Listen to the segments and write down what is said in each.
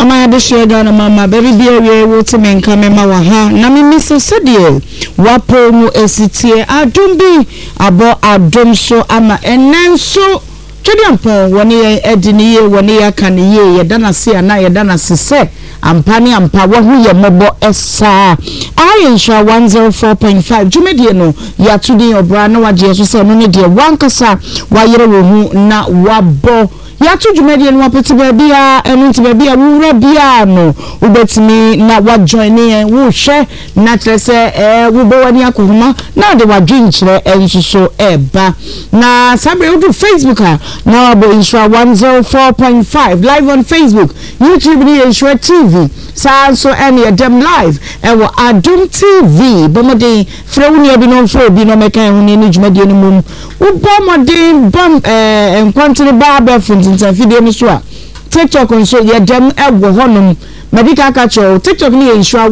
Ama de share Ghana mama baby bia we wo te menka mema wa ha na me miso sedie wapo mu esitie adumbi abo adum so ama enenso twede ampon woni edini ye woni ya kan ye ye dana se ana ye dana se ampani ampa wo hu ye mobo esa Ayensha 104.5 jumedie no ya tudi obra na wagye so se no ne de wankasa wayere wo hu na wabo ya tu jumedie no wapete ba bia enu ti ba bia wura bia no ubetimi na wa join ne wo hwe na kire se wo bo wani akohuma na de wa dwin kire ensuso eba na sabre wo Facebook na abo Insha 104.5 live on Facebook YouTube ni Insha TV so any dem live ewo Adum TV bomode frewuni obi no fro obi no meka hu ni jumedie no mum wo bomode bom enkwantene ba funtin video ni so a TikTok nso ye dem ewo honum medical catcher TikTok ni Insha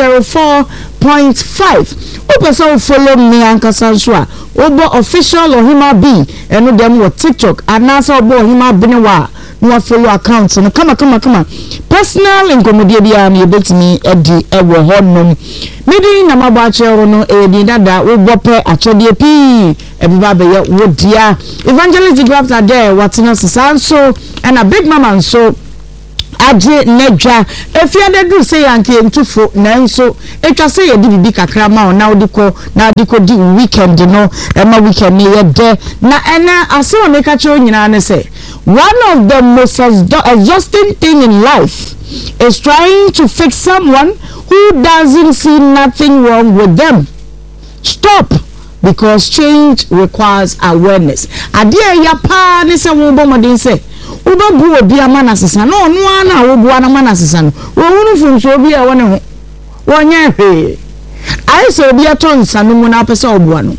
104.5 opeso follow me ankasa nso a obo official ohima b eno dem wo TikTok anasa obo ohima b ni wa no follow account no kama personal inkomodie bia me betimi edi ewo honum medi na mabache no edi dada obope achede pi ebiba be ye wodia evangelist grafter there watena sesanso and a big mama nso aje nedwa efiade du se yanke ntufo nanso etwa se ye di bibi kakra ma na odiko di weekend no ema weekend ni ye de na ena ase o meka che onyina ne se one of the most exhausting thing in life is trying to fix someone who doesn't see nothing wrong with them. Stop, because change requires awareness. Adia ya pa ni se wo bomodin se uba bu obi amana sesa no no ana wo bu ana mana sesa no wo hunu funso obi a wone ho wonye hwe ai se obi aton sanu mu na pese obu ano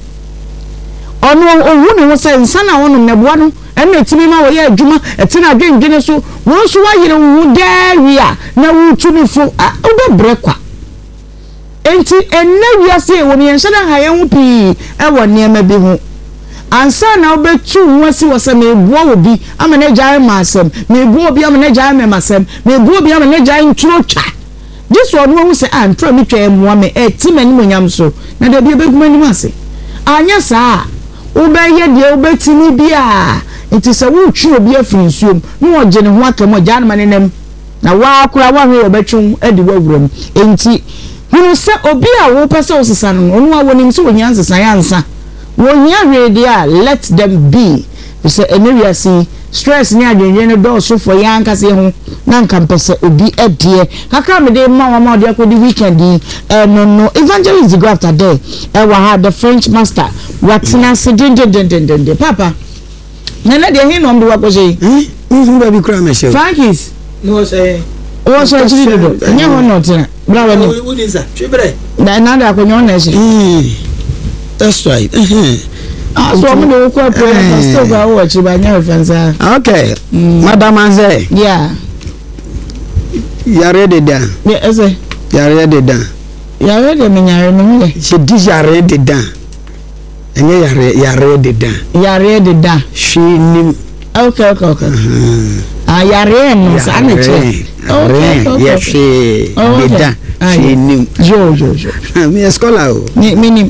ono ohunu wo se nsa na wono ne bu ano ene etimi ma wo ye adwuma etina adwendwene so wo so wa yire wo daria na wo tumi fo oba brekwa enti enne wiase wo ne yenhye na haye ho pii e wo niema bi ho ansa na obetu wasi wose me buo obi amane gyae masem me buo obi amane gyae me masem me buo obi amane gyae nturo twa this one wo se antro mi twa emwa me ti mani monyam so na da bi obeguma ni ase anya saa obeye de obetimi bia nti se wo twa obi afiri nsuom no oje ne ho akam gya na manenem na wa akura wa hwe obetwum adi wawuram enti hunu se obi a wo pese osesa no onu a wonim se onyansa sayansa wonya hwedia let them be se eneriasi stress ni adwenye no do so for yanka se ho na nka mpese obi edie kaka me de ma wa de akodi weekend no evangelist go after there wa ha the French master watina se dende papa nana de hin no mdo wa koje nzu ba bi kura me she Frankis no say o so chiri do nya ho no tina bra wa ni woni sa twibre na da akonyo na she that's right so I'm going to still go watch by your friends. Okay, Madam Anze. Yeah. You ready there? Yes, sir. You ready there? You ready, me? She did you ready there? And you ready there? You ready there? She knew. Okay. You ready? Okay. Yes, she did that. She knew. Jo. Me a scholar. Me.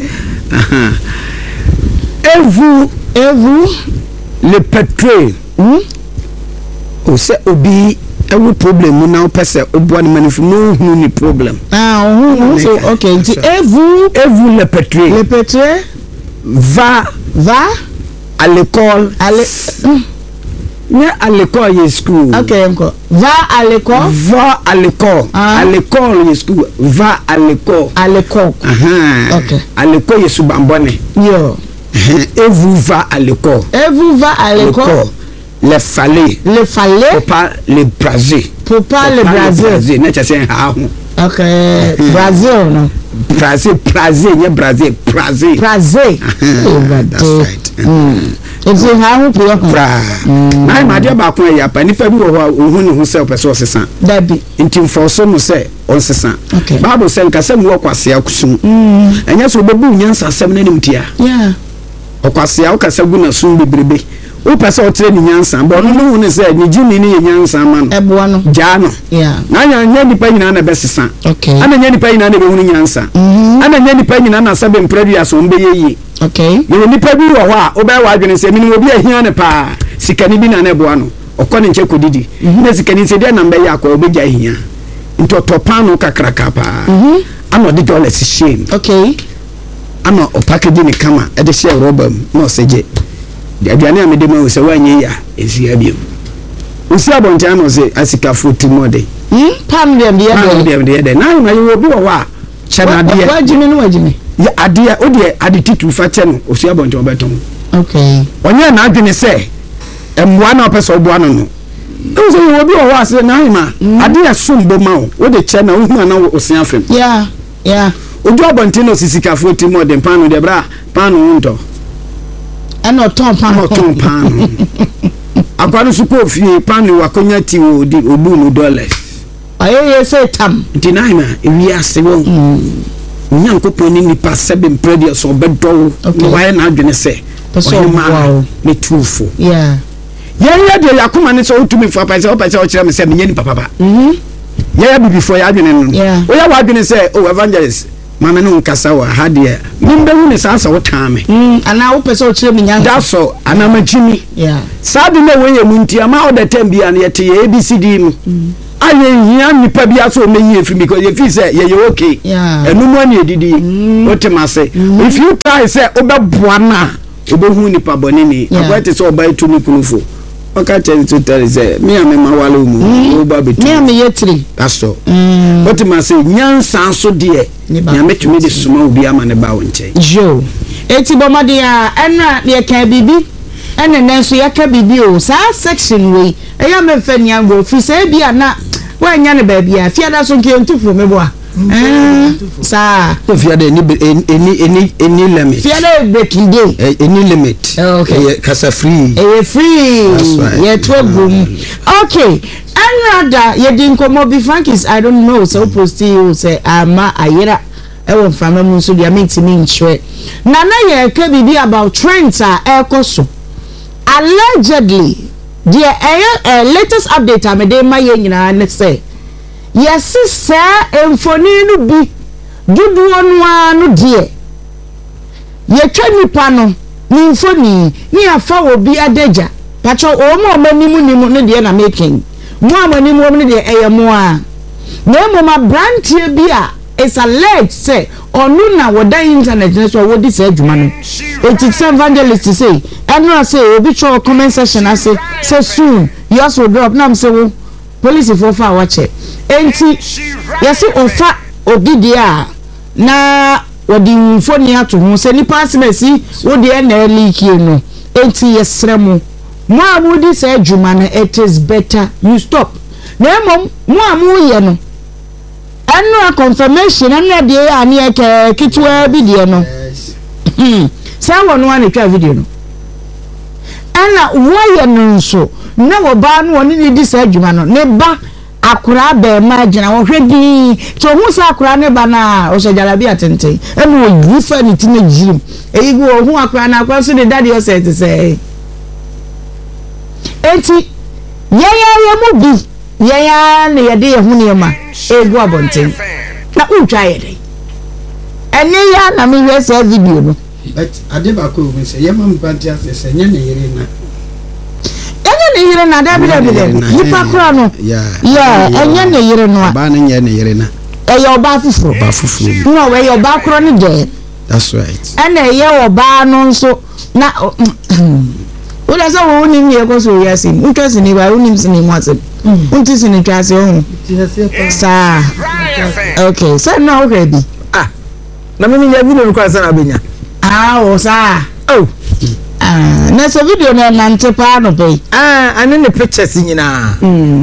Et vous le pétrole o se obi e wo problem na o pese obo an manif no ni problem so okay et vous le pétrole va à l'école ne à l'école et school okay encore va à l'école à l'école et school va à l'école okay à l'école et subambone yo. Et vous va à l'école. Le fallait. Pour pas le Brésil. N'est-ce pas? Ok. Brésil, non? Brésil. That's right. It's a how to na ma dia ba ko ya pa ni fa bi wo ohun hu se opeso sesa dabi ntim for so no se on sesa bible say nka mu okwase akusum enya so bebu nyansa sem na nim tia yeah okwase akasa gu na sum bebrebe wo pese o tre ni nyansa bo no no ne say ni jini ni nyansa ma no eboa no ja no na nya nipa nyina na besesa okay ana nya nipa nyina na be hunu nyansa ana nya nipa nyina na sabe mpradu so mbe yeyi okay yo nipa bi wo ho a oba wa adwene se mini obi ahia ne pa sikani bi na na eboa no okọ nche kodidi na sikani se dia na mbe ya akọ obeja ahia nto topano kakraka pa ana de dollars shame okay ana o package ni kama e de share rubber no seje de aduane amede ma wo se wanye ya esia biem usi abonja no se asika 40 mode pam dem de na ma yo bi wo wa chana de wajimi no wajimi ya ade o de ade titu fa che no usi abonja obeton okay onye na adwene se emwa na opese obo ano no so yo bi wo wa se na ma ade ya sombo ma wo de che na wo hu na wo osia fem yeah ojo abontin sisika 40 mode pano de bra pano nto ana ton pano akwado su ko fie pano wakonya ti odi obu no dollars ayeye say tam deny ma ewi ase wo nyankopon ni nipa sebe mpredia so bedo why na adwene se wow me tufo yeah de yakoma ne so utumi fo pa se o kire me se me nyani papa ya before ya adwene no o ya wa adwene se o evangelist mama no nkasa wa ha de mimbe hu ne sa wo taame ana wo pese o kire me nyanga da so ana magimi sabi na we ye munti ama o de tem bia na yete ABCD no aye hia nipa bia so meyi efi because ye fi say ye okay enu mo na edidi o temase if you try say obeboa na obehu nipa bonini akwete so oba etu ni kunufo oka chen to tell say me am ma wale mu oba betu me am yetri aso what ma say nyansa so de nya metumi de suma obi ama ne ba wo nche jo eti bomade a enra de ka bibi ene nenso ya ka bibi o sa section we eya me fa niango fi say bia na wa nya ne ba bia fiada so nke ntufo me boa sa fiada any limit fiada baking day any limit okay kasa free free ye to boom okay and rather ye din komo be frankis I don't know so post you say ama ayira e won from am so dia menti me nchwe na ye ka bibi about trends ekoso allegedly the latest update amede ma ye nyina ne say yes sir emfoni no bi dudu onu anu de ye twa nipa no ni mfoni ni afa obi adeja pacho o mo manimu no de na making mo amanimu no de eyemo a na mo ma branch bi a is alleged say onu na woda internet so wodi say adwuma no it's evangelist say and say obi cho comment section say soon you also drop na say wo police for far watch enti yesi ofa obi dia na wodi mfoni ato ho se nipa asemasi wodi na leaky no enti yesremu mo amudi say adwuma no it is better you stop na mom mo amu ye no anu a confirmation anu de ani eke kitwa bi de no sa wonu an twa video no ana wo ye no nso na wo ba no woni ni di sa adwuma no ne ba akura be ma gina wo hwedi to hu sa akura ne ba na o se jalabi atenten enu wo yifa ni ti na jirim eyi go hu akura na akura so de daddy o se te say enti ye mu bi ye ne ye de ye hu ne ma egu abonten na utwa ye de ene ya na me we say video no but adeba ko we say ye mam pantia say nye ne yire na enye ne yire na da bi nipa kura no enye ne yire no ba na nye ne yire na eye oba fufuro no we oba kura ni de that's right ene ye oba no nso na ula so wo ni mi e ko so yasi untwasi ni ba unim sini mu asem untisi ni twase ho sa okay so no okay bi na me nya video ko asa na benya o sa na so video na nante pa no pe ane ne pictures nyina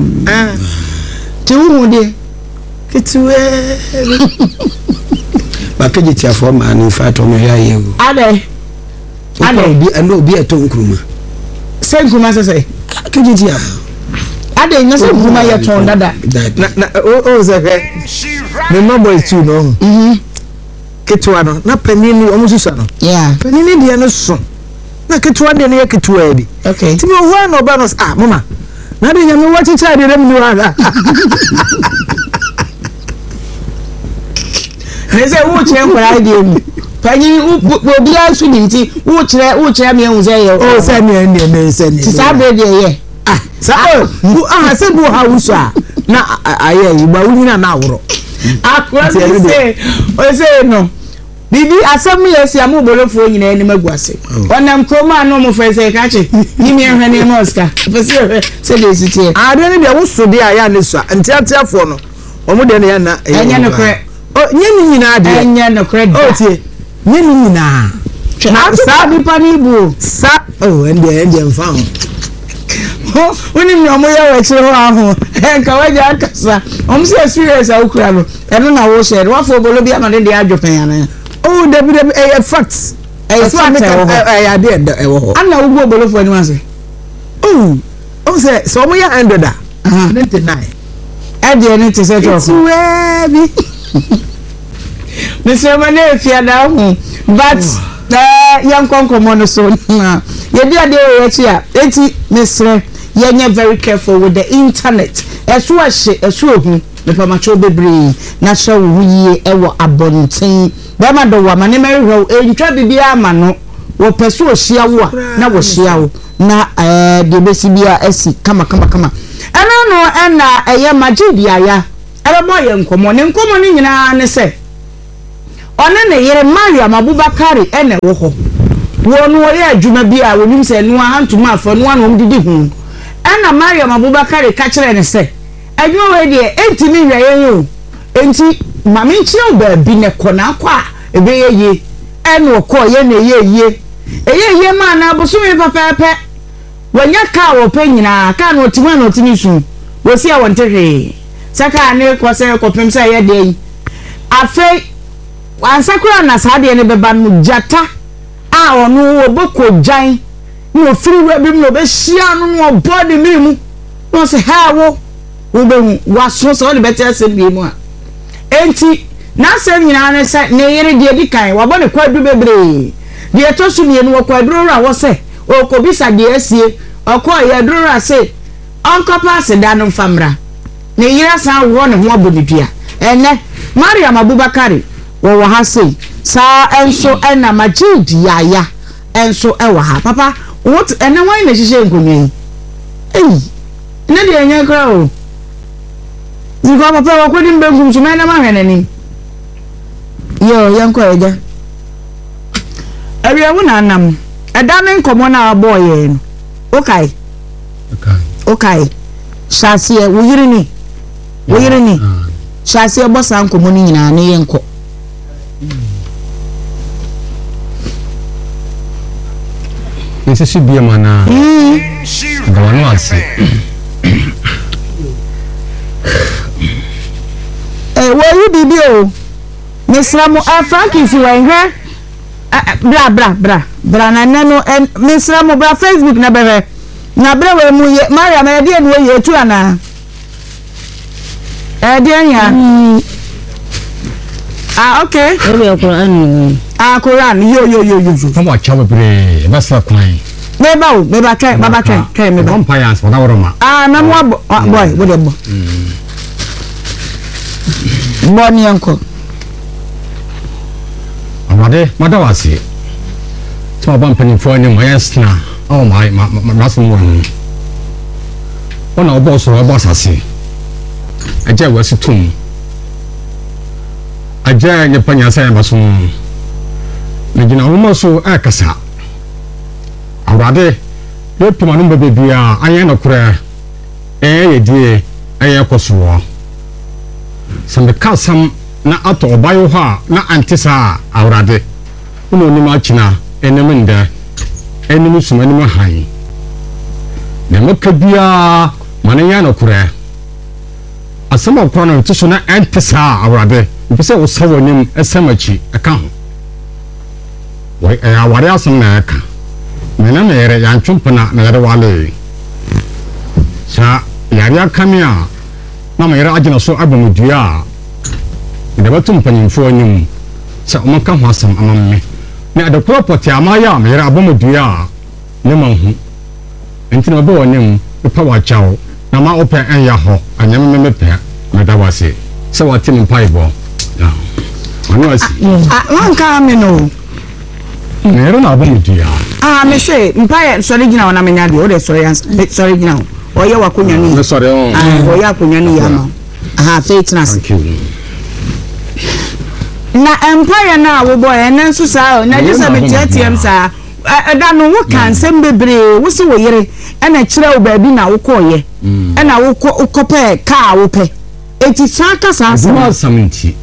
ti wu de kitwe ba keje ti afọ ma ni fa to me ya ye ade bi ando obi eto nkruma se nkruma se keje ti afọ ade nya se nkruma ye ton dada na o ze he me number 2 no kitwa no na panini omususa no panini de no so na ketewa de ne ketewa bi okay ti me ho na oba no mama na de nyame wa chicha de dem ni wa ne se wo kire nkora de mu panyi obi asu ni nti wo kire me hu say o say me say ni ti sabe de ye sa se bu ha wusu na aye yi ba wunyina na aworo akwa say no bibi asem yesi amubolofo nyina ni maguase onam kroma no mo fe say kache yimi ehwe ni moska pese se de sitie ade ne de wo so de aya ne so ntiatiafo no omo de ne ya na enya no kre nye ni nyina ade enya no kre o tie nye ni nyina na sa bi pani bu sa ende mfa ho oni mi omo ya we chire ho aho enka waja akasa omo se serious awukura no eno na wo share wa fo bolo bi amade de adwopen yana oh debi fact fact ya de wo ana ugbo bolofo ani wase oh say so mo ya 100 99 e de ni te se to bi Mr. Mane fiada hu but yan konkomo no so na ye dia de we chia enti Mr. Yenye very careful with the internet esu ahye esu ohu me pa macho bebre na hye wo yie ewo abonten ba ma do wa mane meri hwo entwa bibia ama no wo peso ohia wo na wo hia wo na de besi bia esi kama ana no na eye magidi aya ebe mo ye nkomo ne nyina ne se one ne yere Mariam Abubakar ene wo ho wo no ye adwuma bia wonim se no ahantuma afo no na omdidi hu ana Mariam Abubakar ka kire ne se adwuma we de entimi hweye yo enti mame nchire ba bi ne kona akwa ebe ye ene okọ ye na ye ma na bosumi papape wanya ka wo pe nyina ka no otima na otimi su wo si a wonte hwe saka ne ko se ko pem se ye de afi ansakura na sade ne beba no jata a onu oboko jan no firi we bi no be hia no body mimu no se ha wo be waso so le better se bi mu a enti na se nyina ne se ne yere de di kan wa bo ne kwadu bebre de to su ne no kwadu ra wo se o ko bisa de asie okọ ye duru ra se onko pass da no famra ne yere san wo ne ho abodua ene Mariam Abubakar wo ha sei sa enso ena magidi yaya enso e wa ha papa what ene wan na hihye nkonwe ne de enya kra o ziko papa wa kwedi mbegum so me na ma hwenani yo yanko eja ewe wo na anam eda me nkomo na aboye no okay shasie wo yiri ni shasie bosa nkomo ni nyina ne yenko nse si bia mana gawano ase wo yi bibi o misramu Francis wenhwe bra na nano misramu bra Facebook na bere na bere we mu ye Mariam e de no ye tu ana de anya okay ebe Quran Quran yo kama chawe bre basa kwan me ba try me ba vampires wala woroma na mo boy wo de bo boni anko amade madawasi so bampani fo ni mo yesna oh my maso mo ni ona obo asase aje wasi tum aje nye panya sa maso na gina wo so akasa awrade le pima no bebia ayen no kura ye die ayen koso sambe kasam na ato obayo ha na antisa awrade uno ni ma china enem nda enem suma enem han na makabia mananya no kura asama kwa no tiso na antisa awrade mpese wo sawo nim esamachi aka ho wai aware asam na aka mena na yere yanchumpana na yere wale sa yare akamia na ma yere agina so abamudua de batum panyimfo anyum sa omaka ho asam amamme na de property amaya ma yere abamudua ne ma hu enti na obo woni mu pa wa chawo na ma open en ya ho anyame me pe me da wase se wa tin pai bo oni wasi wan ka me no ne ro na ba mu dia me say mpaye sori gina wona me nya de o de sori gina o ye wakonya ni me sori o ye akonya ni ya ma faithness thank you na mpaye na wo boy enen so sa na je sa metiatem sa da no wo kan sem bebre wo se wo yere na kire wo ba bi na wo koye na wo kope ka wo pe eti saka sa small samenti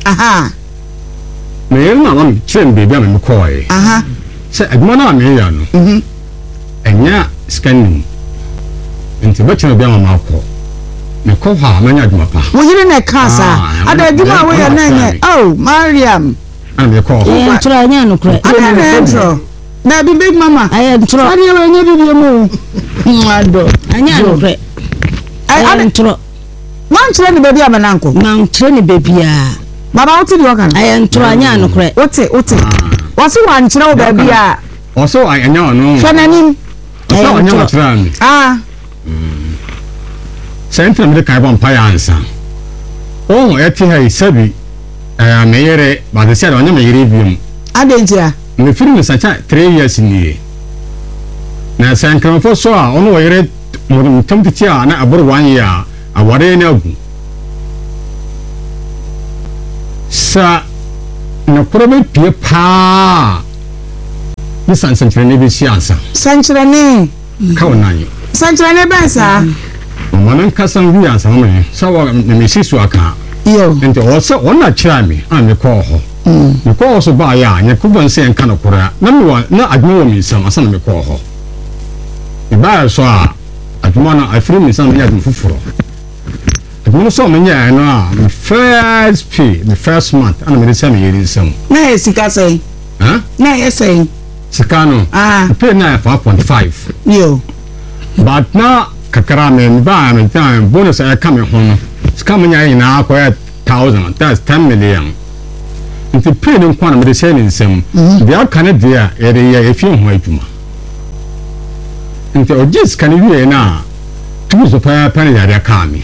me na na kire bebi a me koye se aduma na me ya no enya scanning enti ba kire bebi a ma ko me ko ha manya aduma pa wo yere na ka sa ada aduma wo ya na nye oh Mariam me ko ntro nya no kure ana ntro na bi big mama ntro ari we nya bi mu ado anya no kure ntro wan kire ni bebi amananko man kire ni bebi a baba oti di okan ntro anya no kure oti wasi wan kire wo bebi a oso anya ono fananim oso anya no kire ani sentry me kai bon pa ya ansa o eti ha sabi me yere ba de se anya me yere bium adentia me firi me sacha 3 years ni na sankran fo so a ono yere mo tamti a na abur 1 year aware na agu sa na probe pie pa ni sankran ne bi si ansa sankran ne ka wonan sankran ne ba sa manan kasan wi ansa me sawa me sisu aka yo ente osa ona kira me a me ko ho me ko so ba ya nya ku bon se en kana kura na me wa na adwo mi sam asa na me ko ho e ba so a adwo na afiri mi sam ya dum fufuro adwo so me nya no a me first month ana me se me yeri sam na esika sei na esei sikano pay na 5.5 yo but na kakara me ba me time bonus I come home scam nya ina ko 1000 that's 10 million nti pay no kwa na me say ni nsem bia kana dia ere ya efi ho adwuma nti ogis kana wie na tu so pa ya ka mi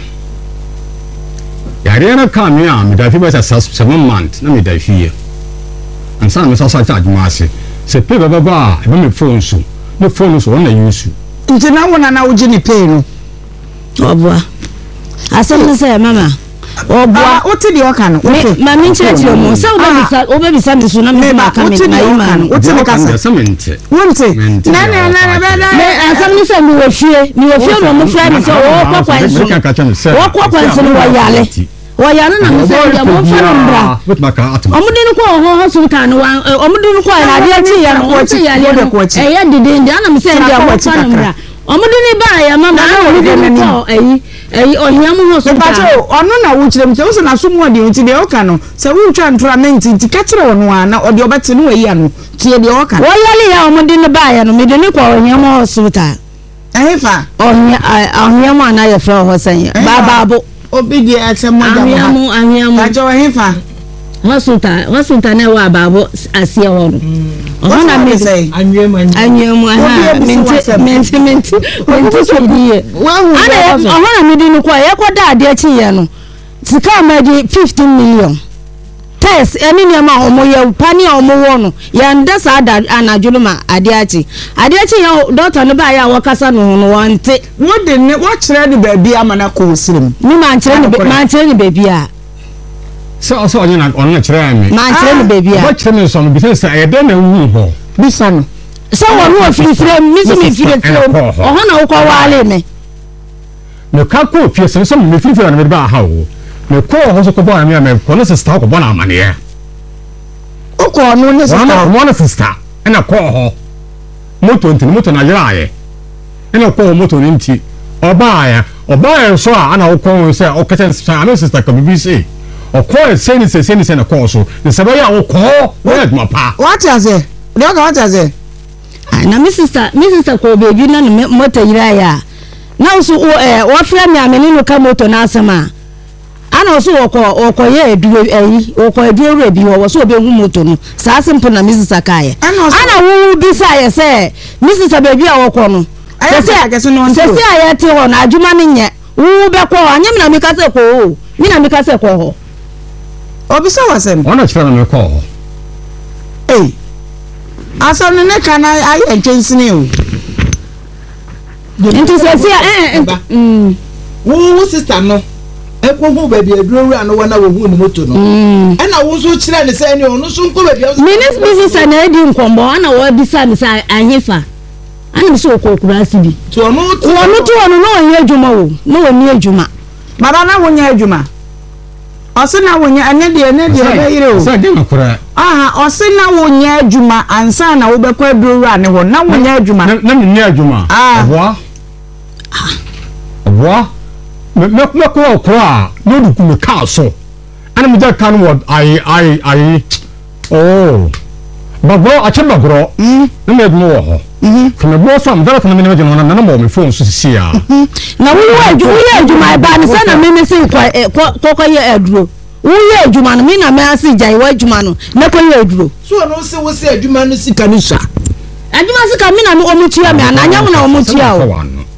yare na ka mi a me da fi ba 7 months na me da fi and some me so charge ma se se pay baba e me phone so the phone so na use nti na wona na uji ni pay no obua asem ne say mama obua oti di oka no ma min church yo mo say obebisa mi so na me ba ka me na ima no oti me kasa semente wonte na asem ne say mi wo fie no mo fra mi so wo kwa kwanso no wo yale wayana na me say ya mo fa no mbra omudin ko ho hospital no omudin ko ya de ti ya no ko ti ya le no ya dide ndi ana me say ya mo fa no mbra omudin ba ya mama na omudin ko ohiam ho so ba ono na wo kirem so na so mu de nti de oka no se wo twa ntoramenti nti ka kire ono a na ode obete no wayi ano tie de oka wo yale ya omudin ba ya no me de ni ko ohiam hospital efa ohiam ana ya fra ho san bababo obi di asemo da mo ahiamu ajo hefa hospital na wa babo asia ho no ona me say anwemu menti so die ona me di no kwa ye koda ade achi ye no sika ma di 15 million test eni ni ma omo ye pani omo wo no ya nda sa da anadwulu ma ade achi ya doctor no ba ya wo kasa no no wante wo de ne wo kire de ba bi amana ko sirim ni ma kire ni baby a so onye na on na kire me ma kire ni baby a wo kire me so no business e de na wu ho bisa no so wo no ofirifire mi so mi fire o ho na wo ko wale me no ka ko fie so me firifire na me ba ha wo me ko ho so ko ba na me ko no sister ko ba na amane e o ko no ne sister mo na sister na ko ho moto na yira aye na ko moto ni nti oba ya so a ana wo ko se o ka sister ana sister ka bibi se o ko se ni na ko so ne se ba ya wo ko wo aduma pa what is it de ka what is it na mi sister ko baby na moto yira ya na so wo fra mi amene no ka moto na asema ana so okoye eduro eyi eduro bi wo so obehu moto no saa simple na Mrs. Akaye ana wo bi sa ye se Mrs. Baby a wokọ no sese ayete ho na adwuma ne nye wo be ko anyem na meka se ko mi na meka se ko ho obi so wasem ona chira na me ko ho asọ ne kana aye ntwensine o nti sese wo sister no ekwohu baby eduro no wana wo hu ni moto no na wo so kire ne se ni onu so nko baby Mrs. na edi nkombo ana wo bisa mi sa anyefa ana so okokura asibi to onu no onye adwuma wo no oni adwuma baba na wonya adwuma osina wonya ane de be yire o sa de makura osina wonya adwuma ansa na wo be kwa eduro ne ho na wonya adwuma na me nya adwuma aboa me ko a no du ku ka so ana me ja kan wo ai bagro a chemba gro na me dmo ho from bo so am dara kana me me jeno na mo me phone so sisi a na wo adwuma ba ne sa na me se ko ye aduro wo ye adwuma no me na me ase jai wo adwuma no na ko ye aduro so no se wo se adwuma no sika ni sha adwuma sika me na me omutua me ananya mo na omutua o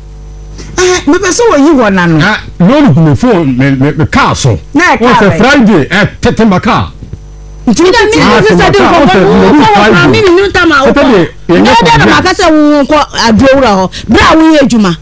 me pese wo yi wona no no du me phone me ka so na ka Friday tetemba ka Ntida mi se sadi ko mi ni ntama wo ko na ma ka se wo ko adwowura ho bra wo ye adwuma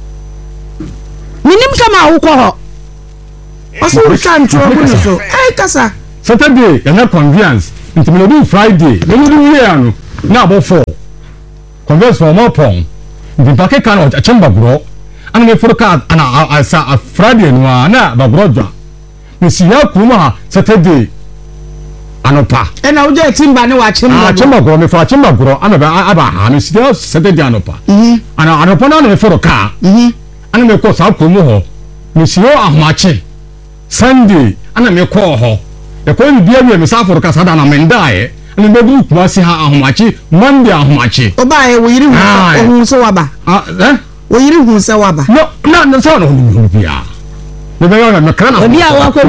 minim kama wo ko ho oso kan trouble so kasa Saturday yana convenience ntimi no do Friday me no we anu na abo 4 convenience for more pon ndi pake kan o chemba gro ana me for ka ana asa Friday no na bagro dwa me siya kuma Saturday anopa na wo je timba ne wa chemba gro me fa chemba gro ana ba aba ha me siya Saturday anopa ana anopa na me for ka ana me ko sa kuma ho me siya ahmache Sunday ana me ko ho e ko bi bia me sa for ka sa da na me ndae ana me bu kuma si ha ahmache Monday ahmache oba e wo yiri hu so waba wo yiri hu se waba no so no hu bia me be yo na kana obi a wa ko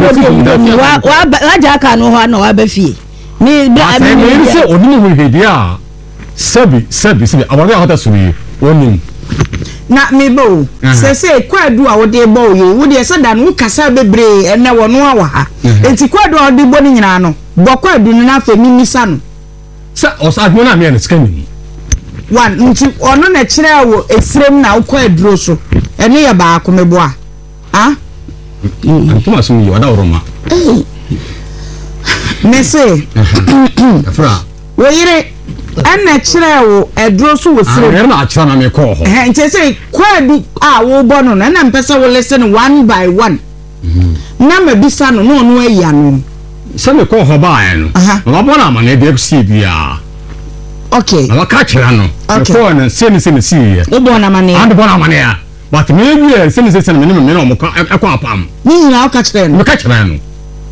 wa ja ka no ho na wa ba fie me se oni hu hedia sabi awore hota suri onim na me bo se kwadu a wo de bo ye wo de sada no kasa bebre ene wo no awa ha enti kwadu a de bo ni nyina no bo kwadu no na fa mimisa no sa osadmo na me na skani one nti ono na kire wo esrem na wo kwadu so ene ye ba ko me bo a Antuma so yi wada oroma me se afra wo yire ana kire wo eduro so wo sire na akira na me ko ho nti se kwadu a wo bo no na mpesa wo listen one by one na me bisa no no ayi no se me ko ho ba ya no ma bo na ma na de FC bia okay na ka kira no ko na se ni si ye wo bo na ma ne and bo na ma ne ya but me bi se ni me no mo ka e kwa apam ni nyina ka kira no me ka kira no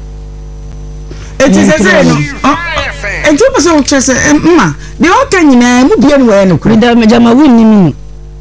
eti se no enti mo se o kese mma de o ka nyina mu bia no we no kure da me jama wuni mi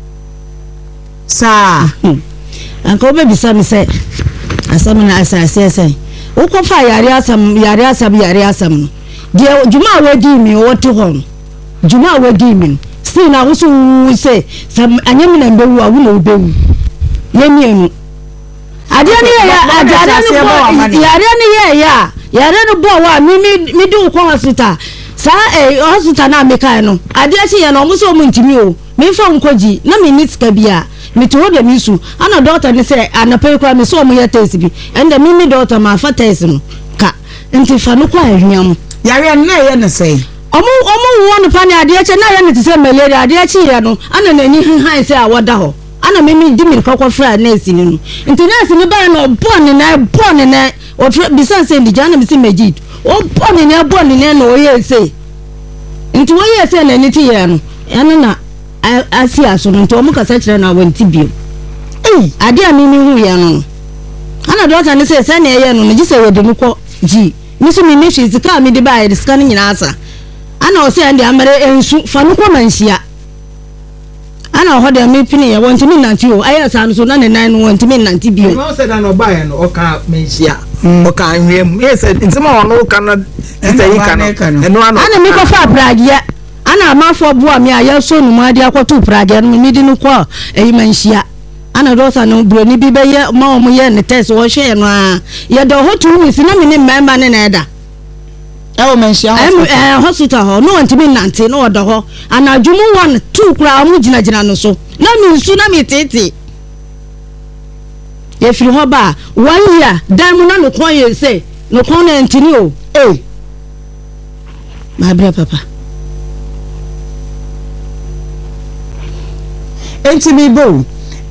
sa anko be bisa mi se asam na asase wo ko fa yare asam no de juma we di mi wo ti hon juma we di mi si na wo so se sam anyem na mbewu a wo na obewu yemi enu ade ne ya ajare ne bo yare ne ya yare no bo wa mi du ko hospital sa hospital na meka no ade achi ya no mo so mo ntimi o mi fa nkoji na mi nitka bia mi to de mi su ana doctor ne say anape kwa mi so mo ya test bi enda mi doctor ma fa test no ka nti fa no kwa ahwiam yare na ye ne say omo wo no pa ne ade achi na ye ne tse malaria ade achi ya no ana na ni han say awoda ho ana mi di mi kokko fra nurse ni no nti nurse ni ba na born na o bisa say ndi jana mi si Majid o born na o ye say nti wo ye say na ni ti ye no yana na asi aso no nti o mu kasa kire na wanti bio ade a mi hu ye no ana doctor ni say na ye no ni gise we de mu ko ji mi so mi ni hwe zika mi de ba ye zika ni nyina asa ana o say ande amare ensu fa no ko manhia ana ho de mi pini ye wanti mi nanti o aya sa no so na ne nan no wanti mi nanti bio no say na no ba ye no o ka manhia o kan wiem yes ntema ono kan na yi kan eno ano ana me ko fa pragia ana amafo boa me aye so nu ade akoto pragia no me di no ko eyi manhia ana dosa no broni bi be ye ma o mo ye ne test wo hwe no a ye do hotu mi sina me ne mmamba ne na eda e o manhia hospital ho no ntimi nante no odo ho ana adwumu 1 2 kura mo gina no so na mi nsu na mi tete ye firi ho ba 1 year dan mu na no kon ye say no kon na ntini o my brother papa ntimi bo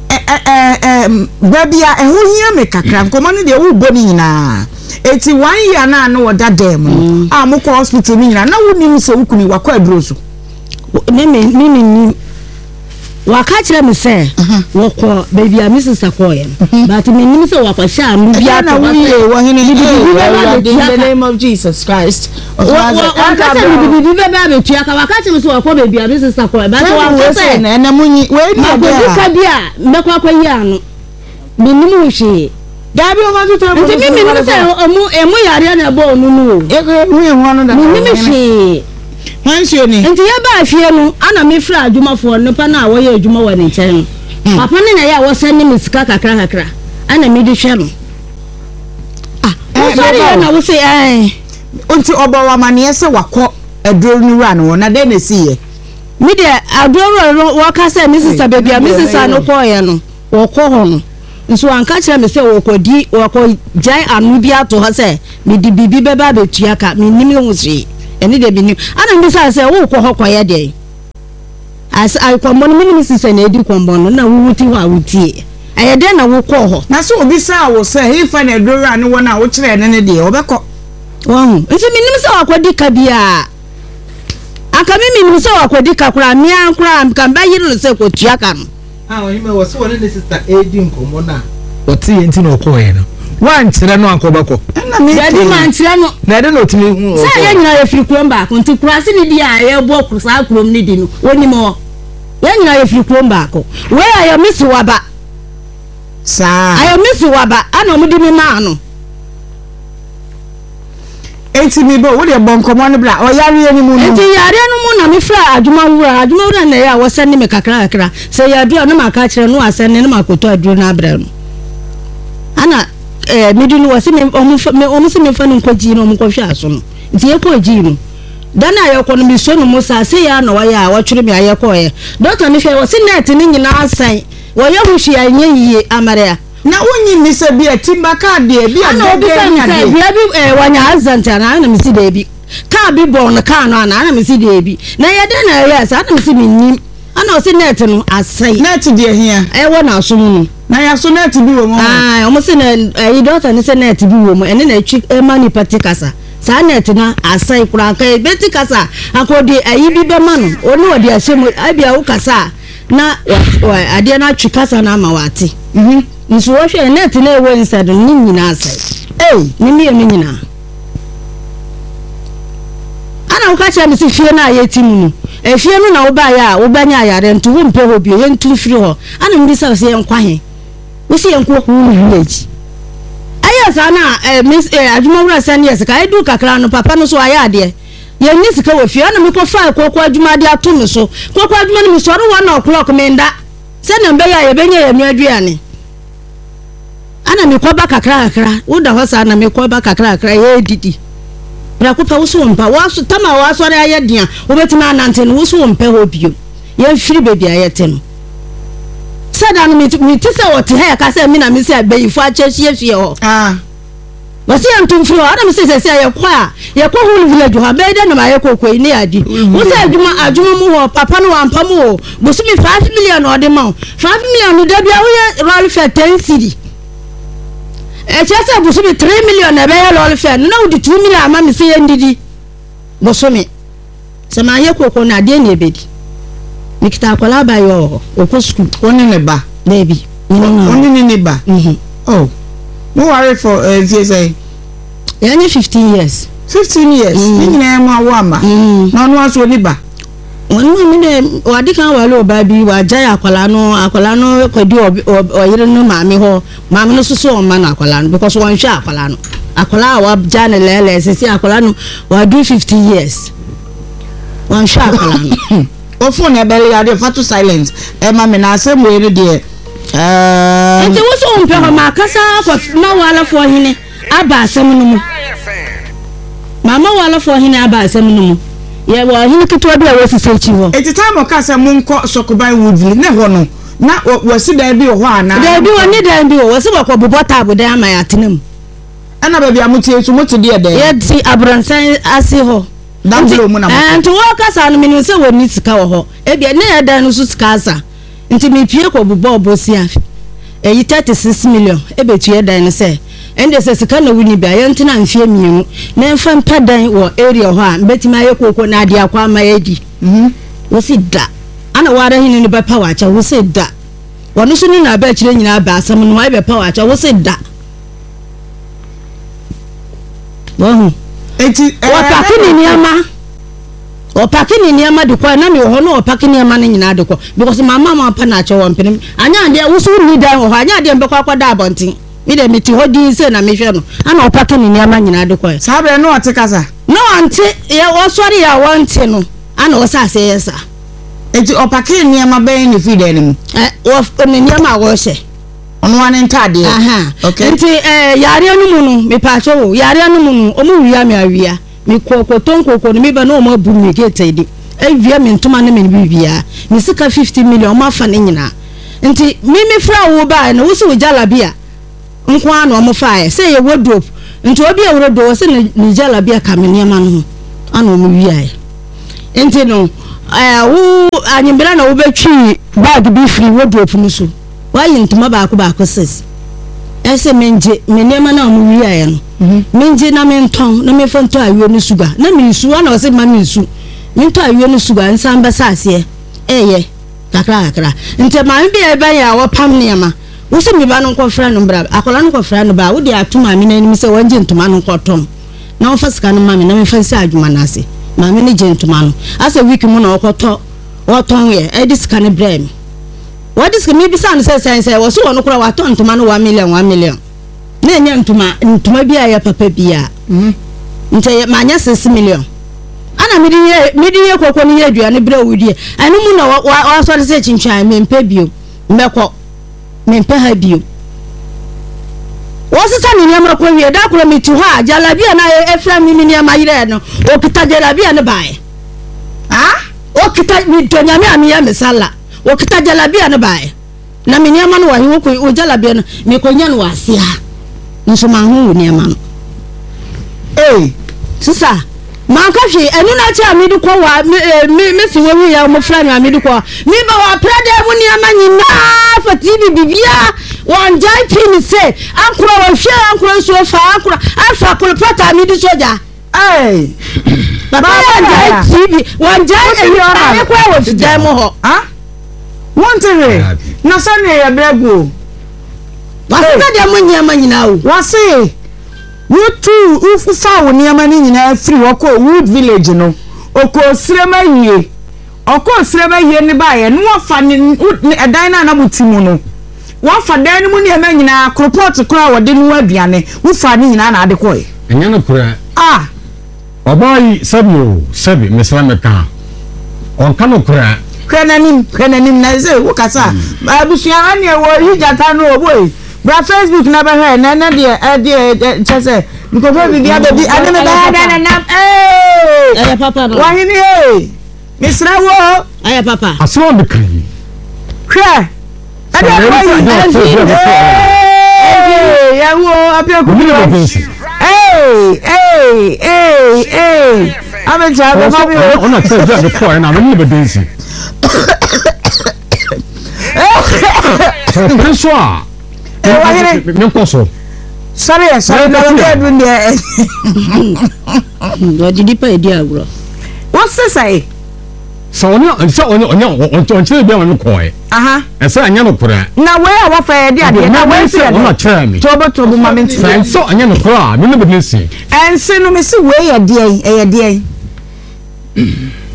babia eho hia me kakra nkomo no de wo boni nyina eti 1 year na no oda dem a mo ko hospital nyina na wonim se wukuni wakọ aduro so mimi waka kire me se wokọ baby a Mrs. Akoye but me nim se wakọ sha mu bia na wo hene in the name of Jesus Christ waka se bibi beba be tuaka waka kire se wakọ baby a Mrs. Akoye but waka se na munyi we ni ka bia mbekọ akọyi ano me nim wo hwe Gabi o ma tuta bo nti mimi nim se emu yare na bo onu nu hu ye ho no da me nim hwe Hansio ni nti ye ba afie no ana me fra adwumafo no pa na wo ye adwuma wa ne nchen papa ne na ya wo send me sika kakra ana me di hwe no sorry na wo say nti obo wa mane se wakọ aduro ni ra no na de na siye me de aduro wo ka say Mrs. baby a Mrs. no ko ye no wo ko ho no nso anka kire me say wo ko jai anu bi ato ha say me di bibi beba betua ka me nim ho hwe eni de binu ana ndi sa se wo ko hokoye de as I kombo no Mrs. na edi kombo no na wuti ho awutie aye de na wo ko ho na so obi sa wo se he fa na dora ne wo na wo kire ne de obekọ won nti minim se wakodi ka bia aka minim se wakodi ka kura mi ankura kan ba yiri se ko tua ka no o hime wo se wo ne sister edi nkombo na o ti enti na okoye no wan kire no ankobekọ na me di man kire no na de no timi hu se ye nyina ye firi kurom ba ko nti kurase ni di a ye bo kurasa kurom ni di no woni mo ye nyina ye firi kurom ba ko we ayo misi waba sa ayo misi waba ana mo di mi ma no enti mi bo wo de bon komo no bra o yare ni mu no enti yare no mu na me fra adwuma wura na ya wo send me kakra se ya adu na maka kire no asenne na makoto adu na abra no ana midi no wase me omu se me fa no nkoji no omu kohwe aso no nti ye ko ji no dana ayeko no mi so no mo sa se ya na wa ya wa twere me ayeko ye doctor me hwe wase net ni nyina asan wo ye hu hwe anye yie amarea na wonyi ni se bia timba ka de bia de bia bi wanya azanta na na mi si de bi ka bi bon ka no na mi si de bi na ye de na ye sa na mi si mi nim ana o se net no asan net de hia wo na aso mu na ya so net bi wo mo o se na yi doctor ni se net bi wo mo ene na twi mani patikasa sa net na asan kura ka betikasa akodi ayi bi be ma no oni odi asem abia wo kasa na ade na twi kasa na ma wate nso wo hwe net na ewo inside ni nyina asai ni mi nyina ana wo ka cha mi si fie na ayetimu no efie no na wo ba ya wo banya ayare ntu wo mpe ho bio ye ntu firi ho ana mbi sa se ye nkwa he wo si ye nkwa ko village aya sa na miss adwuma wura sa ne sika edu kakra no papa no so aya ade ye ni sika wo fie ana me ko fa kokwa adwuma de ato me so kokwa adwuma no me so ro 1 o'clock me nda se na mbe ya ye benya ye nuaduane ana me ko ba kakra wo da ho sa na me ko ba kakra ye didi bra ko pa wo so mpa wo so tama wo so re aye dia wo betima anante no wo so mpa ho bio ye firi baby ayete no sada no mi ti se wo te ha ka se mi na mi se abeyifu achehie fie ho wasi antum firi ho ana mi se ye kwa hu village ho be de na ma ye kokoi ni adi wo se adwuma mu ho papa no ampa mu ho busumi 5 million ode ma 5 million de bia wo ye roll fe 10 cedi chese busumi 3 million na be ye roll fe na wo di 2 million ama mi se ye ndidi busumi se ma ye kokoi na de na ebedi nikita akwala ba yo okwo school oni ne ba baby oni ne ba oh no worry for say ya ni 15 years 15 years ni na mu awo ama na no aso ni ba wonu mi de wadi kan wa lo ba bi wa jaya akwala no kwadi oyire no maame ho maame no soso o ma na akwala no because won hwa akwala no akola wa jane lele sisi akola no wa do 50 years wan sha akola no o phone e bele ya de fatu silence e ma me na asem we ne de enti wo so mpe ho ma kasa ko na wala fo hene aba asem no mu mama wala fo hene aba asem no mu ye wo hene kitwa bi a wo sisi chi ho enti time ka se mu nko sokoban woodley ne ho no na wasi da bi ho ana da bi woni da bi wo se bako bobota abodan amayatenam ana ba bi amutie so muti de de ye ti abransan ase ho dangulo mu na nti wo kasa no menu se woni sika wo ho e bia ne ya dan no so sika asa nti me pie ko bobo obosia eyi 36 million e betu ya dan no se ende se sika na wuni bia ye ntina mfie mienu na mfa mpa dan wo area ho a beti ma ye kokko na ade akwa ama yedi wo si da ana wara hini ni ba power cha wo si da wono so ni na ba kire nyina ba asam no ai be power cha wo si da wo enti o pakini ni ama de kwa na me ho no o pakini ama ni nyina de kwa because mama pa na cha wo mpenem anya de wo so ni dan ho anya de mbekwa kwa da abonten mi de meti ho di se na me hwe no ana o pakini ni ama nyina de kwa sabe no otekasa no ante ye wo sori ya wante no ana wo sa se yesa enti opake niam ben ni feed enimu wo niam a wo hye ono ane ntade okay enti yare anu mu no me pa cho yare anu mu no o mu wia me awia me kokoton kokon me ba no mo abu me gete di awia me ntoma na me bibia me sika 50 million ma fa ne nyina enti me fra wo ba na wo se wo jalabia nko anu o mo fa e se ye wardrobe enti obi e woro do wo se ni jalabia ka me niam anu anu o mo wia e enti no wo anyimbira na wo betwi bag bi free wardrobe no so wayi ntoma baako sis ese menje menema na mu wi aye no menje na menton na me fonto ayo no suga na me su ana o se ma me su minto ayo no suga nsan ba sase eye kakra nte ma bi e ba ya wo pam niama wo se mi ba no nkofra no bra akola no nkofra no ba wo de atuma mi na ni se wanje ntoma no nkotom na wo fasika no ma me na me fansi adwuma na ase ma me ni je ntoma no asa week mu na okoto woton ye e disika ne bra mi what is me be san say wo so wono kura wa ton ntoma no 1 million na enya ntoma bia ya papa bia nte ma nya 6 million ana medi ye kokko ni ye aduane bra wudie anu mu na wa so de se chinchan mempe bio mbekọ mempe ha bio wo se sa ni nyamra ko wie da kura meti ho a jalabia na efra mi ni amayire no o kita jalabia ne bae o kita mi to nyame amiya mesala o kita jalabia ne bae na me niama no wa hi ko o jalabia no me ko nya no asia nso ma hu niama no sisa man ka hwe enu na cha mi di ko wa me si wo ya mo fra na mi di ko mi ba wa prade mu niama nyina fa tv bibia wan jai pin se ankura wa hwe ankura so fa ankura afa ko pata mi di soja baba wan jai tv wan jai e ora ko wa fidai mo ho Montere na sane ya brego wasa de mo nyama nyina o wase wutu ufufa wo nyama ni nyina free woko Wood Village no okosrema yie ni ba ye no wafa ni edan na butimu no wafa dan ni mu ni ema nyina kropot kora wode no aduane wufa ni nyina na ade koy enya no kora oboy sabi mesra meka on kano kora kwenanim na ze wo kasa abusua ane wo hijata no oboy bra Facebook na ba he na de chese nko bi bia baby ade me ba da na aya papa wa hini misra wo aya papa aso de kan kwe ade ko ya wo apia ku ame chabe ma bi ona tell the point na me be daisy so me koso sorry na do ndie do di pa edi agro what say so on chere be am ko ese anya no kura na we a wa fa edi ade na we se ona chere me to bo moment so anya no kura me no be nsi ense no me se we ye de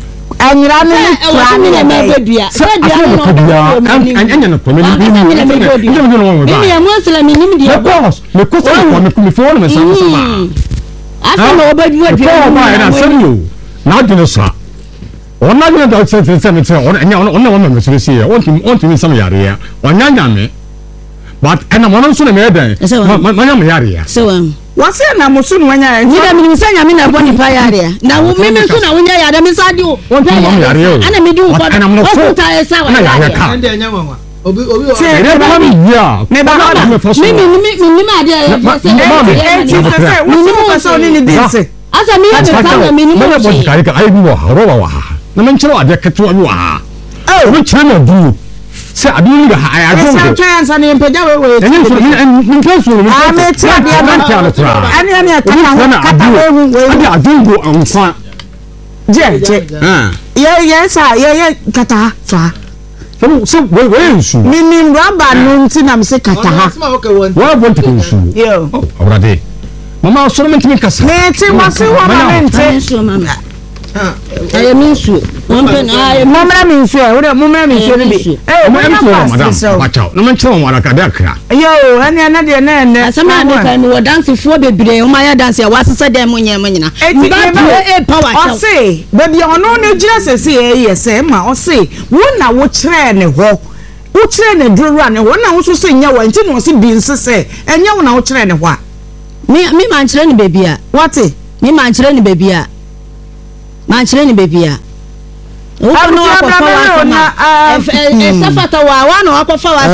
anyira no kura mi na me bedua anya no ko me mi ya mo sala mi nim dia me ko so ko me fo me sama asa na obedua dia na serio na adwene so ona adwene da se me se ona me so se on timi sama yare ya onya nyame but ena mo no so na me dan manya me yare ya so wase na musu no wanya ni da mi sanya mi na boni pa yare na wo mi so na wonya yare mi sa di o ana mi di wo ko o ta esa wa yare ande anya wanwa obi ere ba mi ya me ba na mi ma de se wo so ni di se asa mi ya me sa na mi ni mo bodi kare ka ai bi wo haro wa na men chiro ade keto wa wa o chiro na du se adunu ga ha ya go se chance na mpega we ni nkeso ni me ti ade ba ani kata we ade adungo anfa je ye sa ye kata fa so we nsu minim raba no nti na me se kata ha wa want to nsu yo obrade mama so me ntimi kasa me ti wase wa ma mente aye minsu wonpe na aye momra minsu e wo momra minsu ni bi madam bacha no men chiro mo araka da kra yo ani na de na ene asama de kan wo dance fo bebre o ma ya dance ya wasesa dem mo nyem nyina ba power o se baby ono ne gira sese ye se ma o se wo na wo kire ne ho wo kire ne durura ne ho na wo so se nya wa nti no se bi nsese enya wo na wo kire ne ho a mi man kire ne baby a what mi man kire ne baby a man kire ni baby a wo no akọfa wa na safata wa na akọfa wa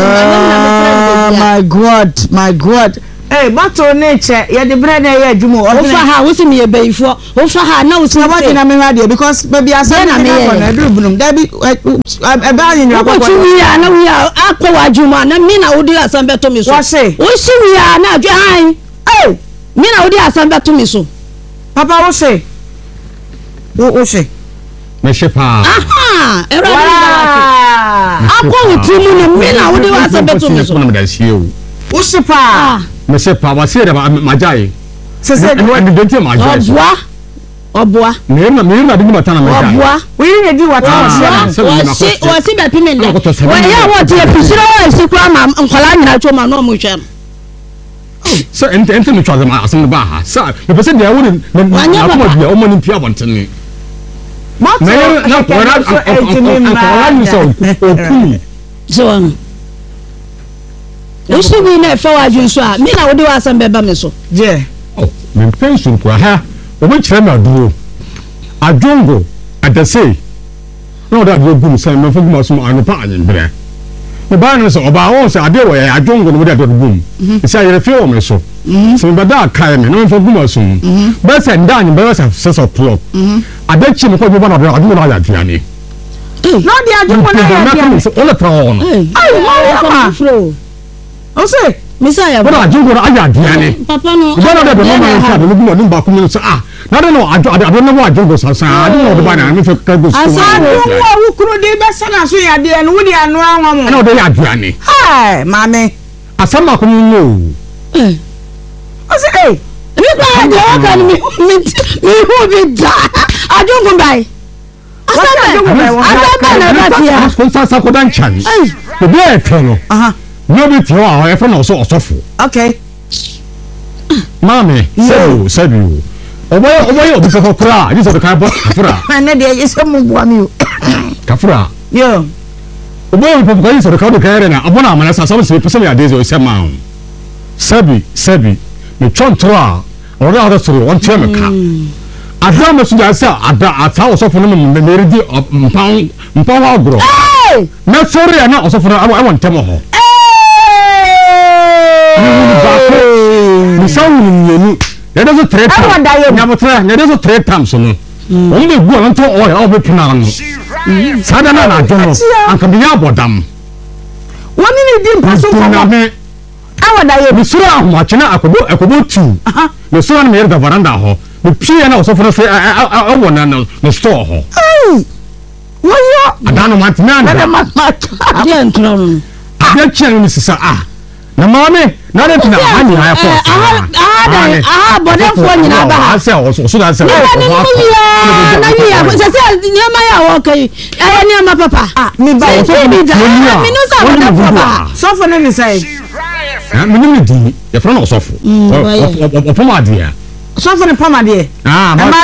my god eh bato ne che ye de bre na ye adwumo o fa ha wo si me beifo o fa ha na wo si me na me hade because baby asa na me na dubunum da bi e ba yin akọkọ ko wi ya na wi akọ wa adwuma na mi na wo di asan beto mi so wo si wi ya na adwe han eh mi na wo di asan beto mi so papa wo se o se me shepa aha era ni akọ utimu no me na wo di asan beto mi so na me da sie o shepa me shepa wa se da majai se ni dente majai obua me na bi mata na majai obua we ni di wata o si be pime le wo ya wo ti episiro o si kwa ma nkwala nyina choma no mo hwem so ente no twaze ma asen ba ha sa me pese de wo ni na ko bia o mo ni pia bontene me na ko ra ni so okumi so o si wi na fa wa jun so a mi na wo de wa san be ba me so je me pension ko ha o mo kire na duro adwongo adase no da do gum sai me fo gum so anu pa anyin bre me ba no so oba won se ade wo ya adwongo no da do gum sai yere fe o me so so me ba da kai me no fo gum so ba se nda anyin ba sa 6 o'clock ade chi me ko bi ba na do adwongo na ya duane no di adwongo na ya duane so all the on ai mo o se misaya ba adwongo na ya duane papa no ba na da do ma sa do gum no ba ku no so na de no ado na wa adwongo sa ado no do ba na me fe ka go so asa wo wo kuro de be sana so ya de no wo di anu anwa mo na do ya duane hai mame asama ko no o se eh mi ba de o kan mi hu bi da adwongo bai asama na ba tia ko sa ko dan chan ko be e fe no no bi ti wa e fe no so osofo okay mame sabi oboy obi ka kura ni so ka bo kafura na de yeso mu bo ami o kafura yo oboy obi ka ni so ka do ka na abona amana sa so se pese ya deze o se ma sabi me chontro a ora da suru won che me ka adra me su ja sa ada ata osofo no me meridi mpan wa agro me sori na osofo no I want temo ho mi sawu ni ni ya dozo 3 times ya botra ya dozo 3 times no on be gu on to o be pina no sada na jono anka bi ya bodam woni ni di mpaso ko me awada ye mi sura ahoma chena akobo tu me sura na me da veranda ho me pie na osofo no fe awo na no store ho woyo adano matna na de nkro no ya chen ni sisa na maame na de tena ani ha fo aha bodefo nyina ba ha ase so da ase na ya se nyama ya wo kai aye nyama papa me ba me no sa bodefo ba so for ne say me ni di ye fro na osofo opoma dia so for ne pama dia ma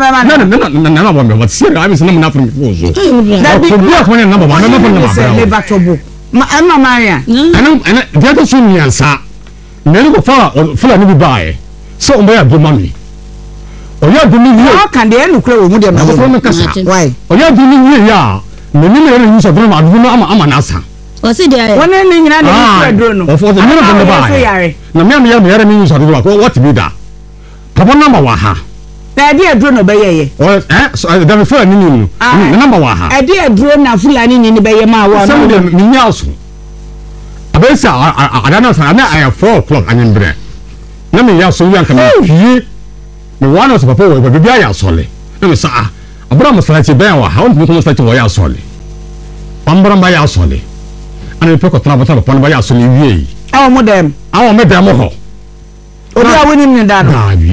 na ba me what see I miss na na from so that be ko ne na ba na me ba tobo ma ana Maria ana dia to sun yansa nani ko fala ni bi bae so o ya do mami o ya do ni o kan de enu kure wo mu de ma why o ya do ni ya me ni me ni so do ma do no ama na asa o si dia won ni nyina de kure do no o fo de ni do bae na me ya ni so do ko what be da papa number wa ha na de aduro no be ye o so da me fala ni ni na number wa ha e de aduro na fulani ni be ye ma wa no so me nya so abesa adana sa na ay 4 o'clock anyimbre na me ya so yan kan pie me wana so papa we bia ya sole na me sa abura mo sala che ben wa ha on mo sala che wo ya sole pambara ba ya sole ana pe ko traba tala pon ba ya sole wie awo mo dem ho obi a woni ni da no bi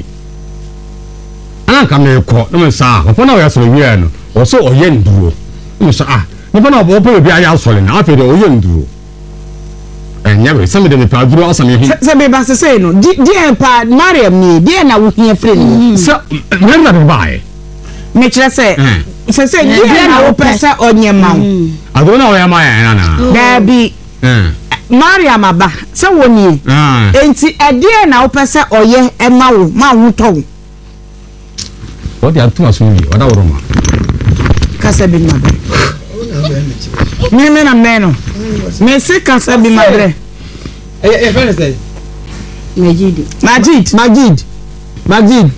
ana kan me ko na me sa papa na ya sole wie no o so o ye nduro na me sa me pa na bo pe bia ya sole na afi de o ye nduro nyawe some de me pa duro asame hi se be ba se say no di pa Mariam ni di na wo hia frɛ ni so me na be bae me kyerɛ se di na wo pesa onyema wo ado na wo ya ma ya na da bi Mariam aba se woni enti ade na wo pesa oye ema wo ma wo tɔ wo dia to aso ni oda wo ma kasa bi ma me na me no me se kasa bi madre e fene say Majid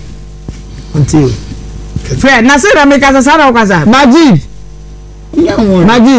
until Fred na se na me kasa sara o kasa Majid